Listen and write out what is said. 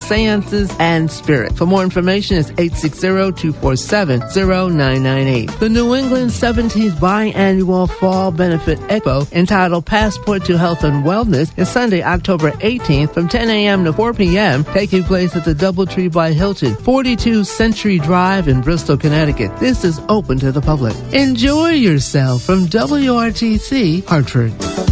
seances, and spirit. For more information, it's 860-247-0998. The New England 17th Biannual Fall Benefit Expo, entitled Passport to Health and Wellness, is Sunday, October 18th from 10 a.m. to 4 p.m., taking place at the DoubleTree by Hilton, 42 Century Drive in Bristol, Connecticut. This is open to the public. Enjoy yourself from WRTC Hartford.